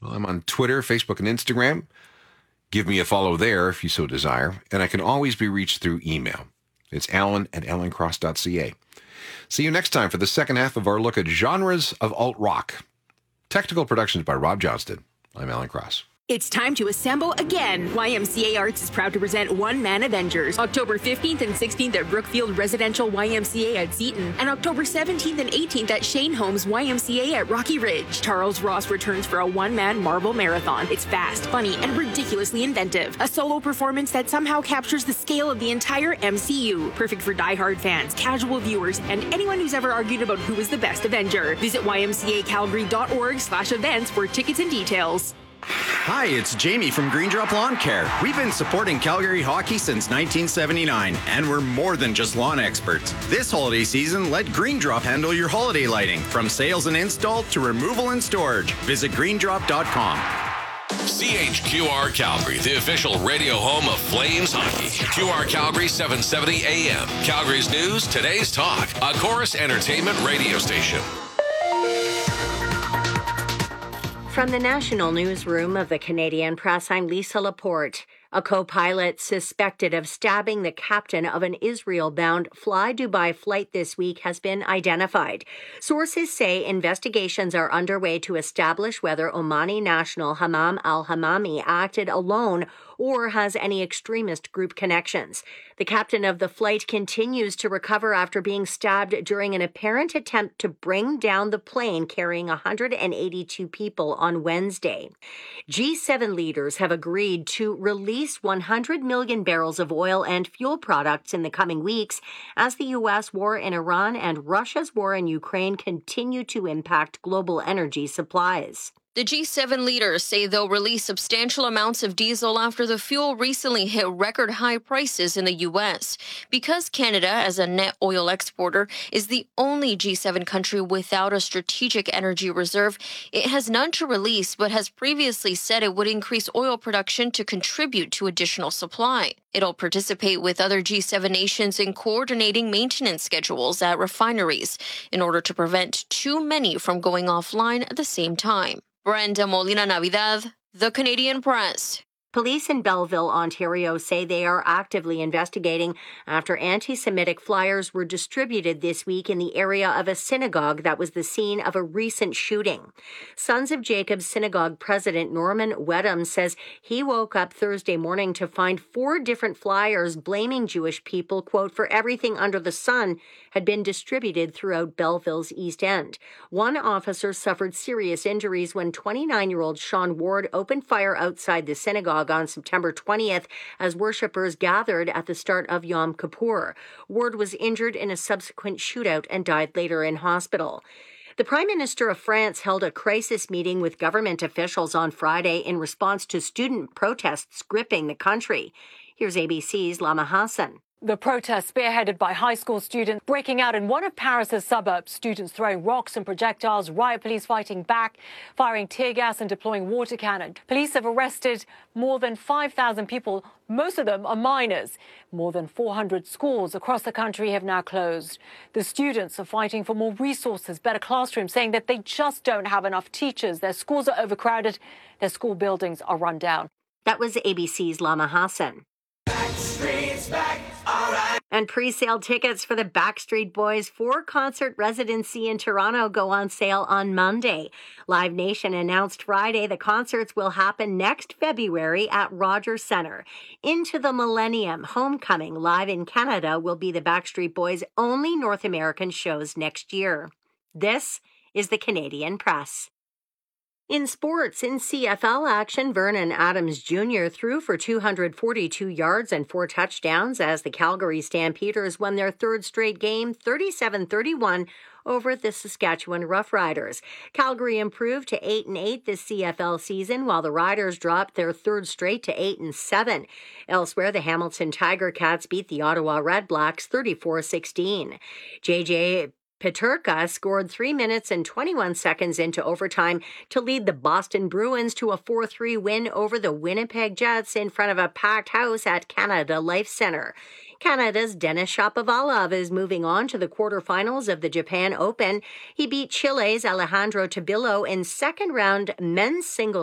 Well, I'm on Twitter, Facebook, and Instagram. Give me a follow there if you so desire. And I can always be reached through email. It's alan@alancross.ca. See you next time for the second half of our look at genres of alt-rock. Technical productions by Rob Johnston. I'm Alan Cross. It's time to assemble again. YMCA Arts is proud to present One Man Avengers, October 15th and 16th at Brookfield Residential YMCA at Seton, and October 17th and 18th at Shane Holmes YMCA at Rocky Ridge. Charles Ross returns for a one-man Marvel marathon. It's fast, funny, and ridiculously inventive. A solo performance that somehow captures the scale of the entire MCU. Perfect for die-hard fans, casual viewers, and anyone who's ever argued about who is the best Avenger. Visit ymcacalgary.org/events for tickets and details. Hi, it's Jamie from Green Drop Lawn Care. We've been supporting Calgary hockey since 1979, and we're more than just lawn experts. This holiday season, let Green Drop handle your holiday lighting, from sales and install to removal and storage. Visit greendrop.com. CHQR Calgary, the official radio home of Flames hockey. QR Calgary 770 AM. Calgary's news, today's talk. A Chorus Entertainment radio station. From the National Newsroom of the Canadian Press, I'm Lisa Laporte. A co-pilot suspected of stabbing the captain of an Israel-bound Fly Dubai flight this week has been identified. Sources say investigations are underway to establish whether Omani national Hammam al-Hammami acted alone or has any extremist group connections. The captain of the flight continues to recover after being stabbed during an apparent attempt to bring down the plane carrying 182 people on Wednesday. G7 leaders have agreed to release 100 million barrels of oil and fuel products in the coming weeks as the U.S. war in Iran and Russia's war in Ukraine continue to impact global energy supplies. The G7 leaders say they'll release substantial amounts of diesel after the fuel recently hit record high prices in the U.S. Because Canada, as a net oil exporter, is the only G7 country without a strategic energy reserve, it has none to release, but has previously said it would increase oil production to contribute to additional supply. It'll participate with other G7 nations in coordinating maintenance schedules at refineries in order to prevent too many from going offline at the same time. Brenda Molina Navidad, The Canadian Press. Police in Belleville, Ontario, say they are actively investigating after anti-Semitic flyers were distributed this week in the area of a synagogue that was the scene of a recent shooting. Sons of Jacob Synagogue President Norman Wedham says he woke up Thursday morning to find 4 different flyers blaming Jewish people, quote, for everything under the sun had been distributed throughout Belleville's East End. One officer suffered serious injuries when 29-year-old Sean Ward opened fire outside the synagogue on September 20th as worshippers gathered at the start of Yom Kippur. Ward was injured in a subsequent shootout and died later in hospital. The Prime Minister of France held a crisis meeting with government officials on Friday in response to student protests gripping the country. Here's ABC's Lama Hassan. The protests, spearheaded by high school students, breaking out in one of Paris's suburbs. Students throwing rocks and projectiles, riot police fighting back, firing tear gas and deploying water cannon. Police have arrested more than 5,000 people. Most of them are minors. More than 400 schools across the country have now closed. The students are fighting for more resources, better classrooms, saying that they just don't have enough teachers. Their schools are overcrowded. Their school buildings are run down. That was ABC's Lama Hassan. And pre-sale tickets for the Backstreet Boys 4-concert residency in Toronto go on sale on Monday. Live Nation announced Friday the concerts will happen next February at Rogers Centre. Into the Millennium Homecoming live in Canada will be the Backstreet Boys' only North American shows next year. This is the Canadian Press. In sports, in CFL action, Vernon Adams Jr. threw for 242 yards and 4 touchdowns as the Calgary Stampeders won their third straight game, 37-31, over the Saskatchewan Roughriders. Calgary improved to 8-8 this CFL season, while the Riders dropped their third straight to 8-7. Elsewhere, the Hamilton Tiger Cats beat the Ottawa Redblacks 34-16. JJ Peterka scored 3 minutes and 21 seconds into overtime to lead the Boston Bruins to a 4-3 win over the Winnipeg Jets in front of a packed house at Canada Life Centre. Canada's Denis Shapovalov is moving on to the quarterfinals of the Japan Open. He beat Chile's Alejandro Tabilo in second-round men's singles